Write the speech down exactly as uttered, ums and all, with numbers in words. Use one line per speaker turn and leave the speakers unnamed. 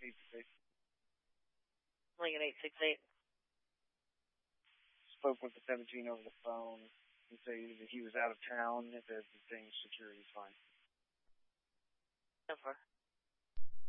eight six eight.
Lincoln eight six eight.
Spoke with the seventeen over the phone. He said that he was out of town. If everything's security, fine.
So far.